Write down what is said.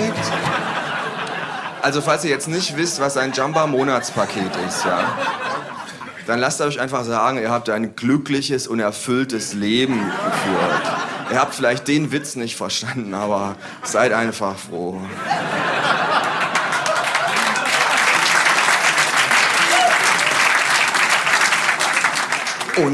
Also falls ihr jetzt nicht wisst, was ein Jamba-Monatspaket ist, ja, dann lasst euch einfach sagen, ihr habt ein glückliches und erfülltes Leben geführt. Ihr habt vielleicht den Witz nicht verstanden, aber seid einfach froh.